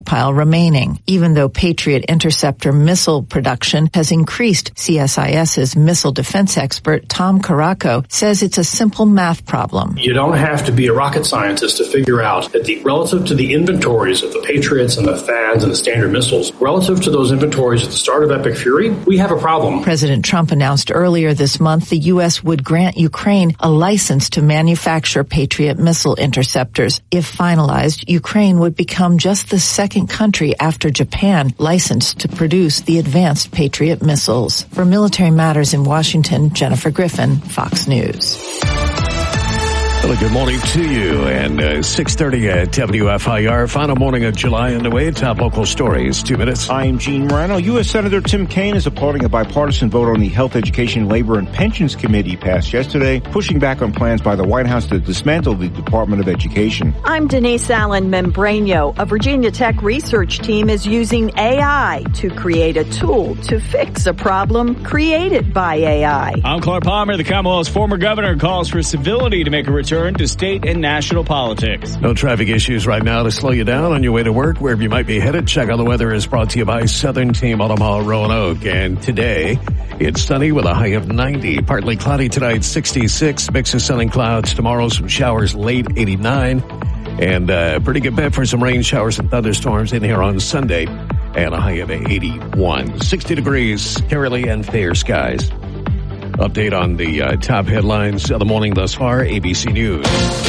stockpile remaining. Even though Patriot interceptor missile production has increased, CSIS's missile defense expert Tom Caraco says it's a simple math problem. You don't have to be a rocket scientist to figure out that relative to the inventories of the Patriots and the THAADs and the Standard missiles, relative to those inventories at the start of Epic Fury, we have a problem. President Trump announced earlier this month the U.S. would grant Ukraine a license to manufacture Patriot missile interceptors. If finalized, Ukraine would become just the second country after Japan licensed to produce the advanced Patriot missiles. For Military Matters in Washington, Jennifer Griffin, Fox News. Well, good morning to you, and 6:30 at WFIR. Final morning of July underway. Top local stories, 2 minutes. I'm Gene Morano. U.S. Senator Tim Kaine is applauding a bipartisan vote on the Health, Education, Labor, and Pensions Committee passed yesterday, pushing back on plans by the White House to dismantle the Department of Education. I'm Denise Allen Membreño. A Virginia Tech research team is using AI to create a tool to fix a problem created by AI. I'm Clark Palmer. The Commonwealth's former governor calls for civility to make a return to state and national politics. No traffic issues right now to slow you down on your way to work, wherever you might be headed. Check out the weather is brought to you by Southern Team Auto Mall Roanoke. And today, it's sunny with a high of 90. Partly cloudy tonight, 66. Mix of sun and clouds. Tomorrow, some showers late, 89. And pretty good bet for some rain showers and thunderstorms in here on Sunday. And a high of 81. 60 degrees, curly and fair skies. Update on the top headlines of the morning thus far. ABC News.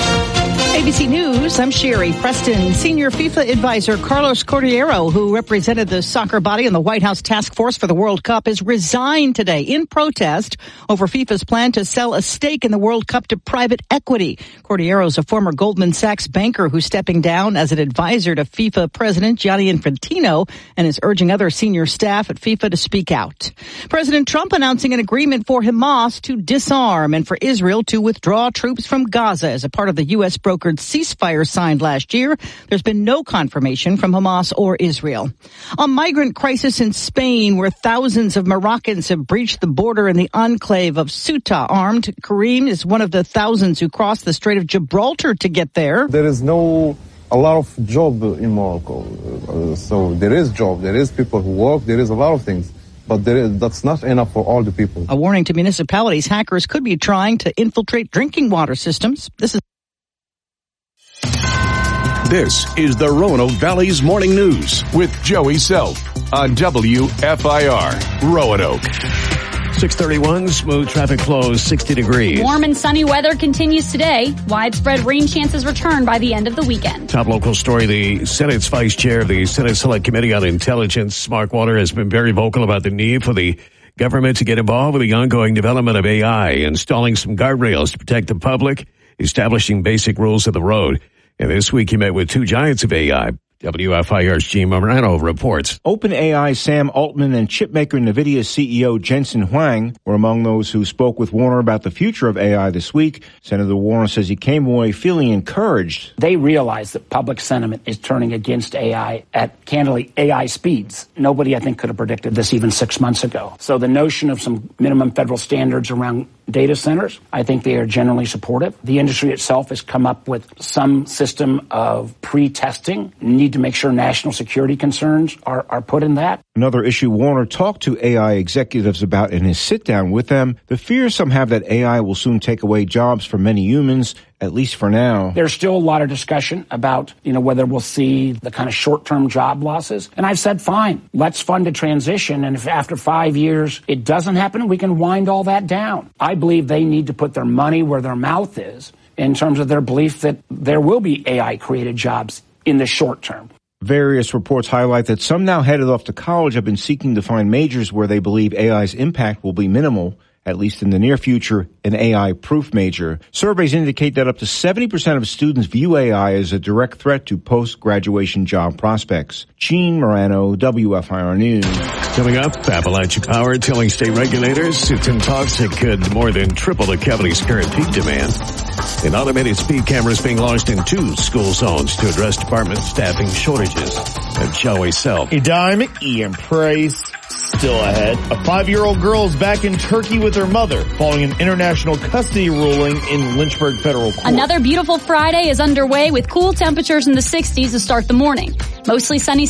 ABC News, I'm Sherry Preston. Senior FIFA advisor Carlos Cordeiro, who represented the soccer body in the White House task force for the World Cup, has resigned today in protest over FIFA's plan to sell a stake in the World Cup to private equity. Cordeiro is a former Goldman Sachs banker who's stepping down as an advisor to FIFA President Gianni Infantino and is urging other senior staff at FIFA to speak out. President Trump announcing an agreement for Hamas to disarm and for Israel to withdraw troops from Gaza as a part of the U.S. brokered ceasefire signed last year. There's been no confirmation from Hamas or Israel. A migrant crisis in Spain where thousands of Moroccans have breached the border in the enclave of Ceuta. Armed Karim is one of the thousands who crossed the Strait of Gibraltar to get there. There is a lot of job in Morocco. So there is job, there is people who work, there is a lot of things. But that's not enough for all the people. A warning to municipalities. Hackers could be trying to infiltrate drinking water systems. This is the Roanoke Valley's Morning News with Joey Self on WFIR Roanoke. 6:31, smooth traffic flows, 60 degrees. Warm and sunny weather continues today. Widespread rain chances return by the end of the weekend. Top local story, the Senate's Vice Chair of the Senate Select Committee on Intelligence, Mark Warner, has been very vocal about the need for the government to get involved with the ongoing development of AI, installing some guardrails to protect the public, establishing basic rules of the road. And this week he met with two giants of AI. WFIR's Gene Morano reports. OpenAI Sam Altman and chipmaker NVIDIA CEO Jensen Huang were among those who spoke with Warner about the future of AI this week. Senator Warner says he came away feeling encouraged. They realize that public sentiment is turning against AI at, candidly, AI speeds. Nobody, I think, could have predicted this even 6 months ago. So the notion of some minimum federal standards around data centers, I think they are generally supportive. The industry itself has come up with some system of pre-testing. Need to make sure national security concerns are put in that. Another issue Warner talked to AI executives about in his sit-down with them, the fear some have that AI will soon take away jobs from many humans, at least for now. There's still a lot of discussion about, whether we'll see the kind of short-term job losses. And I've said, fine, let's fund a transition. And if after 5 years it doesn't happen, we can wind all that down. I believe they need to put their money where their mouth is in terms of their belief that there will be AI-created jobs in the short term. Various reports highlight that some now headed off to college have been seeking to find majors where they believe AI's impact will be minimal, at least in the near future, an AI-proof major. Surveys indicate that up to 70% of students view AI as a direct threat to post-graduation job prospects. Gene Morano, WFIR News. Coming up, Appalachia Power telling state regulators it's in talks that could more than triple the county's current peak demand. And automated speed cameras being launched in 2 school zones to address department staffing shortages. And Joey Self. A dime, Ian Price. Still ahead, a 5-year-old girl is back in Turkey with her mother following an international custody ruling in Lynchburg Federal Court. Another beautiful Friday is underway with cool temperatures in the 60s to start the morning. Mostly sunny